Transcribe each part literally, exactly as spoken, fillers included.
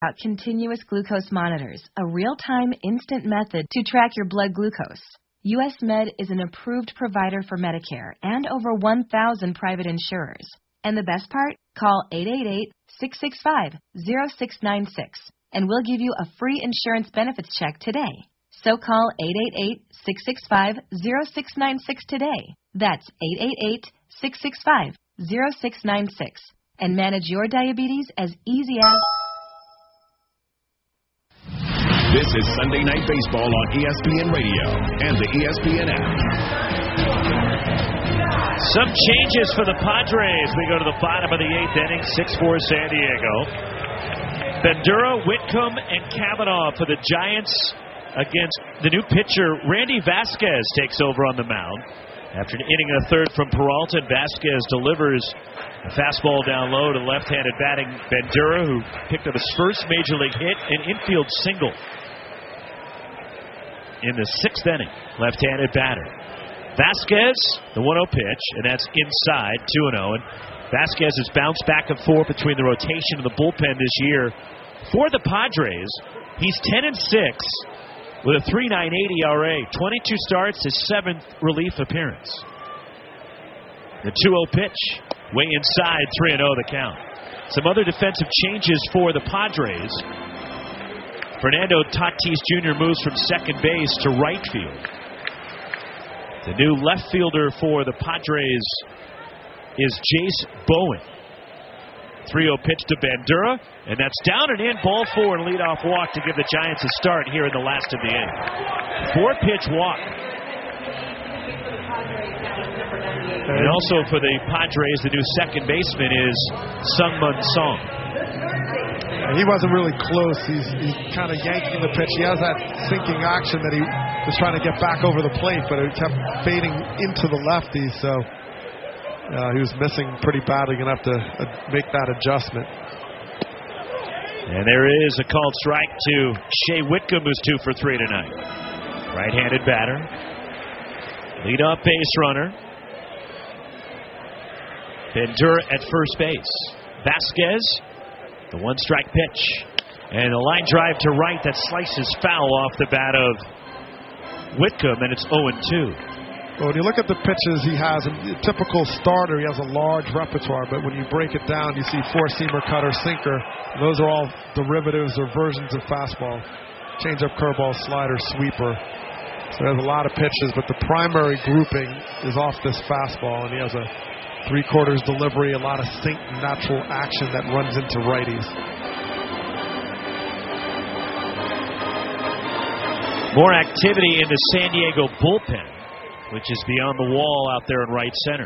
Out continuous glucose monitors, a real-time instant method to track your blood glucose. U S Med is an approved provider for Medicare and over one thousand private insurers. And the best part? Call eight eight eight, six six five, zero six nine six and we'll give you a free insurance benefits check today. So call eight eight eight, six six five, zero six nine six today. That's eight eight eight, six six five, zero six nine six and manage your diabetes as easy as... This is Sunday Night Baseball on E S P N Radio and the E S P N app. Some changes for the Padres. We go to the bottom of the eighth inning, six four San Diego. Bandura, Whitcomb, and Cavanaugh for the Giants against the new pitcher. Randy Vasquez takes over on the mound. After an inning and a third from Peralta, Vasquez delivers a fastball down low to left-handed batting Bandura, who picked up his first major league hit, an infield single in the sixth inning. Left-handed batter. Vasquez, the one oh pitch, and that's inside, two and oh. And Vasquez has bounced back and forth between the rotation and the bullpen this year. For the Padres, he's ten and six with a three point nine eight E R A. twenty-two starts, his seventh relief appearance. The two oh pitch, way inside, three and oh the count. Some other defensive changes for the Padres. Fernando Tatis Junior moves from second base to right field. The new left fielder for the Padres is Jace Bowen. three oh pitch to Bandura, and that's down and in, ball four and leadoff walk to give the Giants a start here in the last of the inning. Four pitch walk. And also for the Padres, the new second baseman is Sungmun Song. He wasn't really close. He's, he's kind of yanking the pitch. He has that sinking action that he was trying to get back over the plate, but it kept fading into the lefty, so uh, he was missing pretty badly. Going to have to uh, make that adjustment. And there is a called strike to Shea Whitcomb, who's two for three tonight. Right-handed batter. Lead-off base runner. Bandura at first base. Vasquez, the one-strike pitch. And a line drive to right that slices foul off the bat of Whitcomb, and it's oh and two. Well, when you look at the pitches he has, a typical starter, he has a large repertoire, but when you break it down, you see four-seamer, cutter, sinker. Those are all derivatives or versions of fastball. Change-up, curveball, slider, sweeper. So there's a lot of pitches, but the primary grouping is off this fastball, and he has a three-quarters delivery, a lot of sink, natural action that runs into righties. More activity in the San Diego bullpen, which is beyond the wall out there in right center.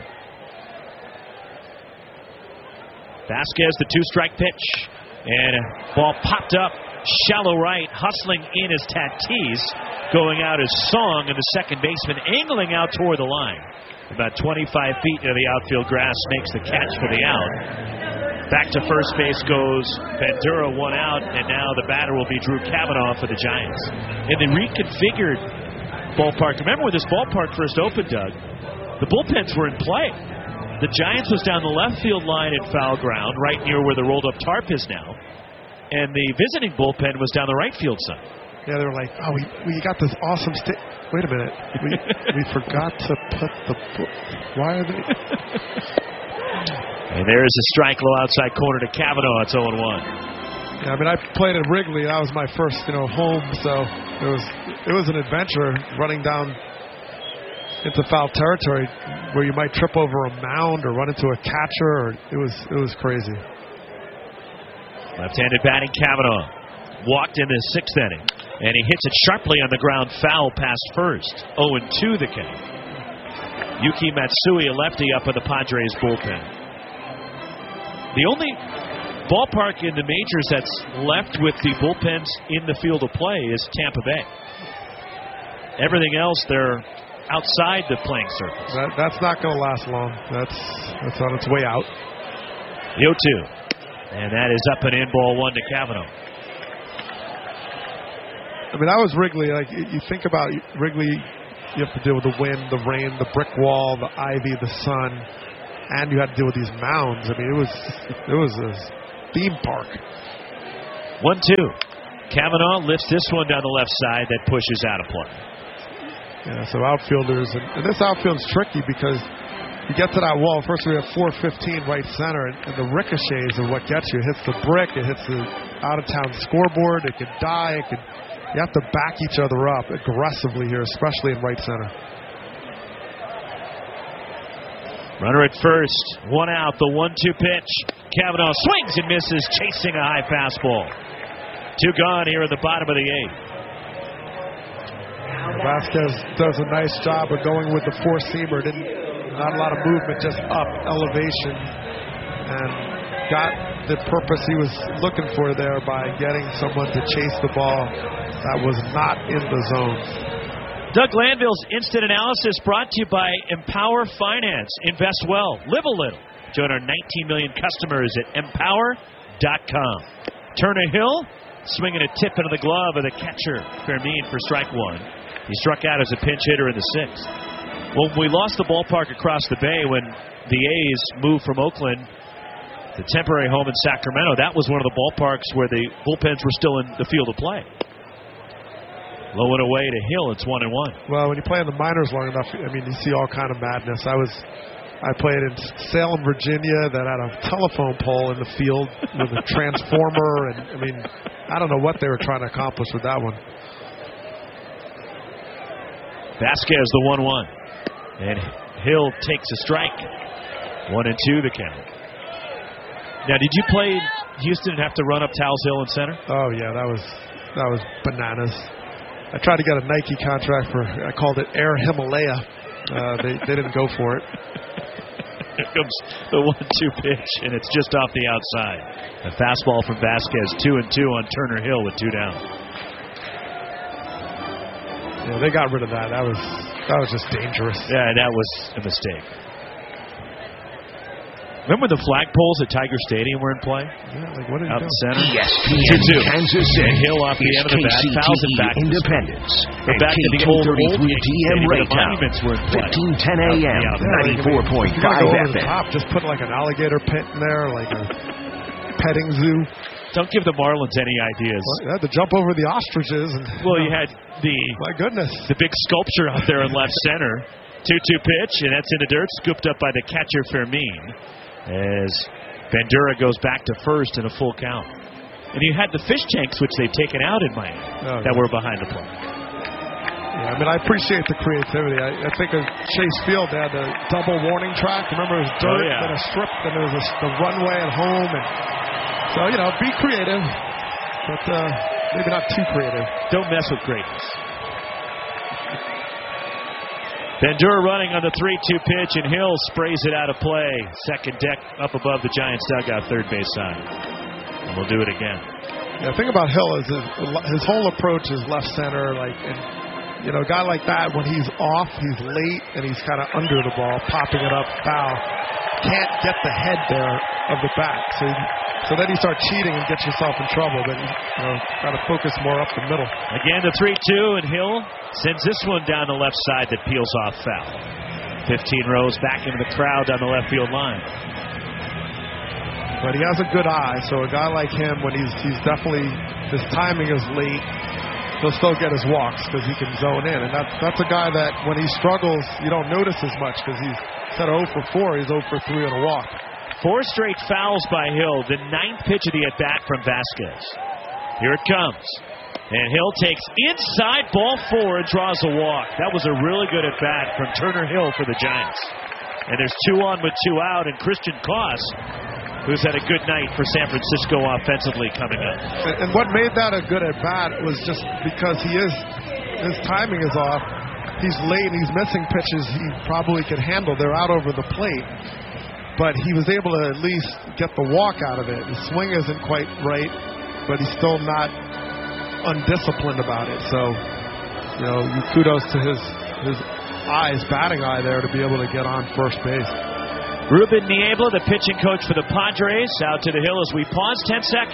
Vasquez, the two-strike pitch. And a ball popped up, shallow right, hustling in as Tatis. Going out as Song, and the second baseman angling out toward the line. About twenty-five feet into the outfield grass, makes the catch for the out. Back to first base goes Bandura, one out, and now the batter will be Drew Cavanaugh for the Giants. In the reconfigured ballpark, remember when this ballpark first opened, Doug, the bullpens were in play. The Giants was down the left field line in foul ground, right near where the rolled-up tarp is now, and the visiting bullpen was down the right field side. Yeah, they were like, oh, we, we got this awesome stick. Wait a minute. We, we forgot to put the... Why are they... And there's a strike low outside corner to Cavanaugh. It's oh and one. Yeah, I mean, I played at Wrigley. That was my first, you know, home. So it was it was an adventure running down into foul territory where you might trip over a mound or run into a catcher. Or it was it was crazy. Left-handed batting Cavanaugh. Walked in the sixth inning. And he hits it sharply on the ground, foul past first. oh and two the count. Yuki Matsui, a lefty, up in the Padres bullpen. The only ballpark in the majors that's left with the bullpens in the field of play is Tampa Bay. Everything else, they're outside the playing surface. That, that's not going to last long. That's that's on its way out. The oh two. And that is up and in, ball one to Cavanaugh. I mean, that was Wrigley. Like, you think about Wrigley, you have to deal with the wind, the rain, the brick wall, the ivy, the sun, and you had to deal with these mounds. I mean, it was it was a theme park. one two. Cavanaugh lifts this one down the left side that pushes out of play. Yeah, so outfielders, and, and this outfield's tricky because you get to that wall. First, we have four fifteen right center, and, and the ricochets are what gets you. It hits the brick, it hits the out-of-town scoreboard, it could die, it could. You have to back each other up aggressively here, especially in right center. Runner at first, one out, the one two pitch. Cavanaugh swings and misses, chasing a high fastball. Two gone here at the bottom of the eighth. Vasquez does a nice job of going with the four-seamer. Didn't not a lot of movement, just up elevation, and got the purpose he was looking for there by getting someone to chase the ball that was not in the zone. Doug Glanville's Instant Analysis brought to you by Empower Finance. Invest well, live a little. Join our nineteen million customers at empower dot com. Turner Hill swinging a tip into the glove of the catcher, Fermin, for strike one. He struck out as a pinch hitter in the sixth. Well, we lost the ballpark across the bay when the A's moved from Oakland to temporary home in Sacramento. That was one of the ballparks where the bullpens were still in the field of play. Low and away to Hill. It's one and one. Well, when you play in the minors long enough, I mean, you see all kind of madness. I was, I played in Salem, Virginia, that had a telephone pole in the field with a transformer, and I mean, I don't know what they were trying to accomplish with that one. Vasquez the one one. And Hill takes a strike. One and two the count. Now, did you play Houston and have to run up Towles Hill in center? Oh yeah, that was that was bananas. I tried to get a Nike contract for, I called it Air Himalaya. Uh, they they didn't go for it. Here comes the one two pitch, and it's just off the outside. A fastball from Vasquez, two and two on Turner Hill with two down. Yeah, they got rid of that. That was that was just dangerous. Yeah, that was a mistake. Remember the flagpoles at Tiger Stadium were in play? Yeah, like what did out he in do? center. E S P N Kansas City. And Hill off the end of the bat. Fouls it back. Independence. We're back to the old thirty-three T M Raytown. fifteen ten A M. ninety-four point five F M. Top, just put like an alligator pit in there, like a petting zoo. Don't give the Marlins any ideas. Well, you had to jump over the ostriches. And, well, you had the my goodness, the big sculpture out there in left center. two two pitch, and that's in the dirt, scooped up by the catcher Fermin as Bandura goes back to first in a full count. And you had the fish tanks, which they've taken out in Miami, oh, that yeah. were behind the plate. Yeah, I mean, I appreciate the creativity. I, I think of Chase Field, they had the double warning track. Remember, it was dirt, oh, yeah. then a strip, then there was a, the runway at home. And so, you know, be creative, but uh, maybe not too creative. Don't mess with greatness. Bandura running on the three two pitch, and Hill sprays it out of play. Second deck up above the Giants' dugout, third base side. And we'll do it again. Yeah, the thing about Hill is his, his whole approach is left center. Like, and, you know, a guy like that, when he's off, he's late, and he's kind of under the ball, popping it up, foul. Can't get the head there of the bat. So, so then you start cheating and get yourself in trouble. But you know, got to focus more up the middle. Again, the three two, and Hill sends this one down the left side that peels off foul. fifteen rows back into the crowd down the left field line. But he has a good eye, so a guy like him, when he's he's definitely, his timing is late, he'll still get his walks because he can zone in. And that's, that's a guy that when he struggles, you don't notice as much because he's instead of oh for four, he's oh for three on a walk. Four straight fouls by Hill, the ninth pitch of the at-bat from Vasquez. Here it comes. And Hill takes inside ball four and draws a walk. That was a really good at-bat from Turner Hill for the Giants. And there's two on with two out, and Christian Koss, who's had a good night for San Francisco offensively, coming up. And what made that a good at-bat was just because he is, his timing is off. He's late and he's missing pitches he probably could handle. They're out over the plate. But he was able to at least get the walk out of it. The swing isn't quite right, but he's still not undisciplined about it. So, you know, kudos to his his eyes, batting eye there to be able to get on first base. Ruben Niebla, the pitching coach for the Padres, out to the hill as we pause ten seconds.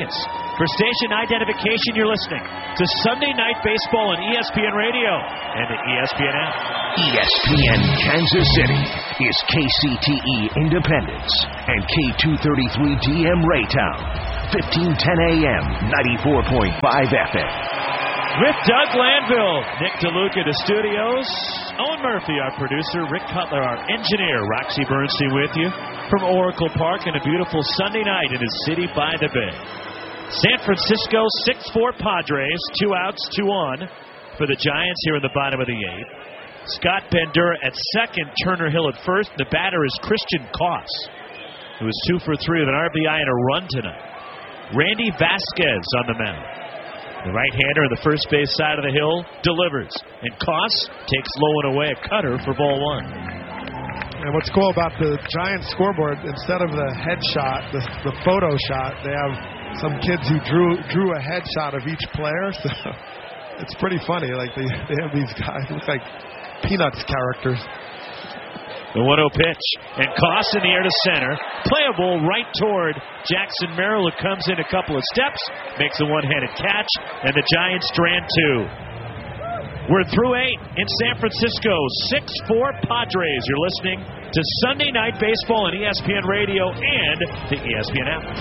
For station identification, you're listening to Sunday Night Baseball on E S P N Radio and the E S P N app. E S P N Kansas City is K C T E Independence and K two thirty-three D M Raytown, fifteen ten A M, ninety-four point five F M. With Doug Landville, Nick DeLuca, the studios, Owen Murphy, our producer, Rick Cutler, our engineer, Roxy Bernstein with you from Oracle Park on a beautiful Sunday night in the city by the bay. San Francisco six four Padres, two outs, two on for the Giants here in the bottom of the eighth. Scott Bendura at second, Turner Hill at first. The batter is Christian Koss, who was two for three with an R B I and a run tonight. Randy Vasquez on the mound. The right-hander on the first base side of the hill delivers, and Koss takes low and away a cutter for ball one. And what's cool about the Giants scoreboard, instead of the headshot, the, the photo shot, they have some kids who drew drew a headshot of each player. So it's pretty funny. Like they, they have these guys look like Peanuts characters. The one oh pitch, and Koss in the air to center. Playable right toward Jackson Merrill, who comes in a couple of steps, makes a one-handed catch, and the Giants strand two. We're through eight in San Francisco. six four Padres. You're listening to Sunday Night Baseball on E S P N Radio and the E S P N app.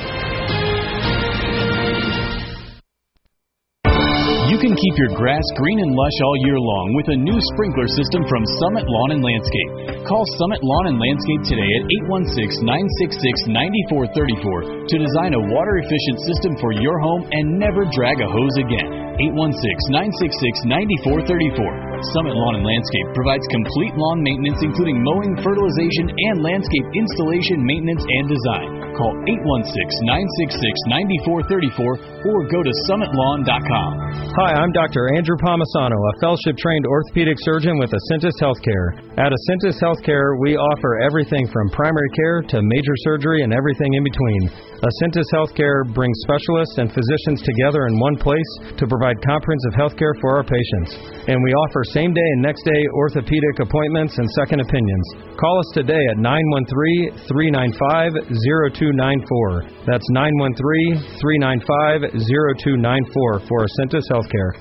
You can keep your grass green and lush all year long with a new sprinkler system from Summit Lawn and Landscape. Call Summit Lawn and Landscape today at eight one six, nine six six, nine four three four to design a water-efficient system for your home and never drag a hose again. eight one six, nine six six, nine four three four. Summit Lawn and Landscape provides complete lawn maintenance, including mowing, fertilization, and landscape installation, maintenance, and design. Call eight one six, nine six six, nine four three four or go to summit lawn dot com. Hi, I'm Doctor Andrew Palmisano, a fellowship-trained orthopedic surgeon with Acentus Healthcare. At Acentus Healthcare, we offer everything from primary care to major surgery and everything in between. Acentus Healthcare brings specialists and physicians together in one place to provide comprehensive health care for our patients. And we offer same-day and next-day orthopedic appointments and second opinions. Call us today at nine one three, three nine five, zero two nine four. That's nine one three, three nine five, zero two nine four for Acentus Healthcare.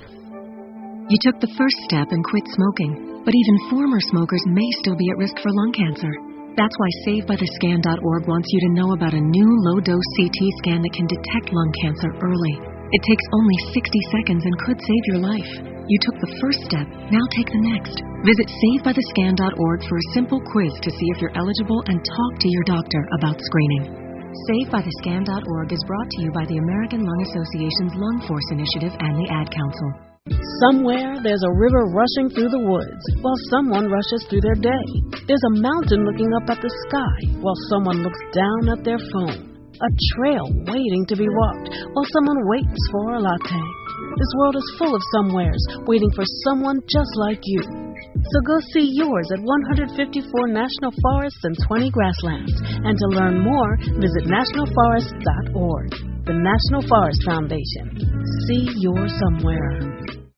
You took the first step and quit smoking, but even former smokers may still be at risk for lung cancer. That's why save by the scan dot org wants you to know about a new low-dose C T scan that can detect lung cancer early. It takes only sixty seconds and could save your life. You took the first step, now take the next. Visit save by the scan dot org for a simple quiz to see if you're eligible and talk to your doctor about screening. save by the scan dot org is brought to you by the American Lung Association's Lung Force Initiative and the Ad Council. Somewhere there's a river rushing through the woods while someone rushes through their day. There's a mountain looking up at the sky while someone looks down at their phone. A trail waiting to be walked while someone waits for a latte. This world is full of somewheres waiting for someone just like you. So go see yours at one hundred fifty-four national forests and twenty grasslands. And to learn more, visit national forest dot org. The National Forest Foundation. See your somewhere.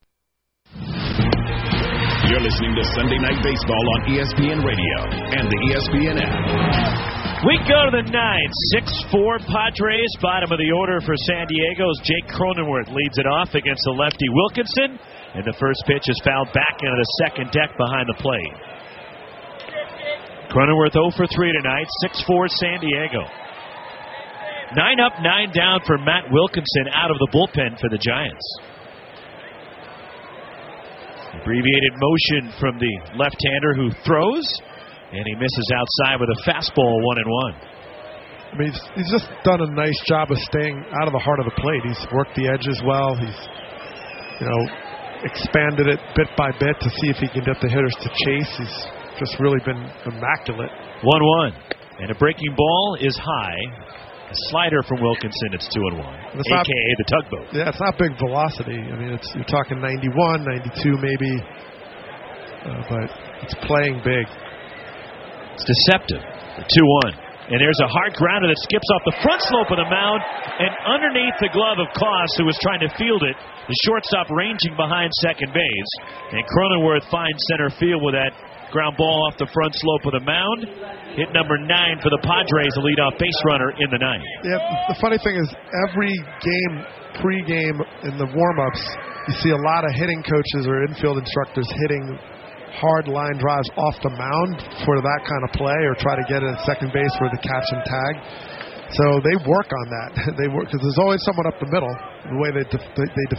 You're listening to Sunday Night Baseball on E S P N Radio and the E S P N app. We go to the ninth. six four Padres, bottom of the order for San Diego's Jake Cronenworth leads it off against the lefty Wilkinson, and the first pitch is fouled back into the second deck behind the plate. Cronenworth oh for three tonight, six four San Diego. Nine up, nine down for Matt Wilkinson out of the bullpen for the Giants. Abbreviated motion from the left-hander who throws, and he misses outside with a fastball, one and one. I mean, he's, he's just done a nice job of staying out of the heart of the plate. He's worked the edges well. He's, you know, expanded it bit by bit to see if he can get the hitters to chase. He's just really been immaculate. one one. And a breaking ball is high. A slider from Wilkinson, it's two and one. A K A not, the tugboat. Yeah, it's not big velocity. I mean, it's you're talking ninety-one, ninety-two maybe. Uh, but it's playing big. It's deceptive. The two one. And there's a hard grounder that skips off the front slope of the mound and underneath the glove of Koss, who was trying to field it. The shortstop ranging behind second base. And Cronenworth finds center field with that Ground ball off the front slope of the mound. Hit number nine for the Padres, the leadoff base runner in the ninth. Yeah, the funny thing is every game, pre-game in the warm-ups, you see a lot of hitting coaches or infield instructors hitting hard line drives off the mound for that kind of play, or try to get it at second base for the catch and tag. So they work on that. They work because there's always someone up the middle. The way they def- they